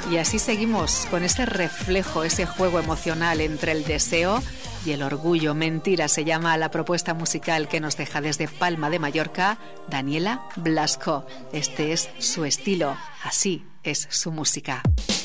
Y así seguimos con ese reflejo, ese juego emocional entre el deseo y el orgullo. Mentira se llama la propuesta musical que nos deja desde Palma de Mallorca Daniela Blasco. Este es su estilo, así es su música.